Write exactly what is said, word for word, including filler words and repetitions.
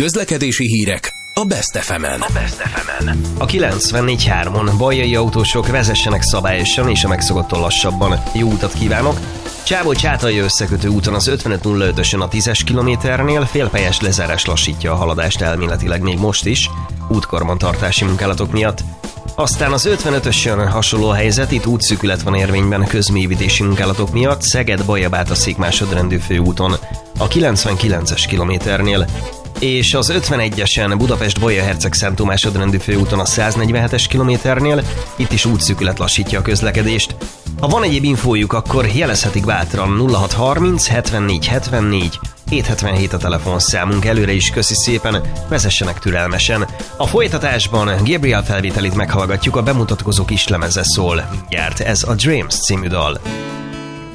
Közlekedési hírek a Best ef emen. A kilencvennégy hármon baljai autósok vezessenek szabályosan és a megszokottól lassabban. Jó utat kívánok! Csábó-Csátai összekötő úton az ötvenöt nulla ötösön a tízes kilométernél félpályás lezárás lassítja a haladást elméletileg még most is, útkarbantartási munkálatok miatt. Aztán az ötvenötösön hasonló helyzet, itt útszűkület van érvényben közművítési munkálatok miatt Szeged-Bajabáta-Szék másodrendű főúton, a kilencvenkilences kilométernél, és az ötvenegyesen Budapest-Bajaherceg-Szentó másodrendű főúton a száznegyvenhetes kilométernél, itt is útszűkület lassítja a közlekedést. Ha van egyéb infójuk, akkor jelezhetik bátran nulla hat harminc hetvennégy hetvennégy hétszázhetvenhét a telefonszámunk, előre is köszi szépen, vezessenek türelmesen. A folytatásban Gabriel felvételét meghallgatjuk, a bemutatkozó kislemeze szól. Mindjárt ez a Dreams című dal.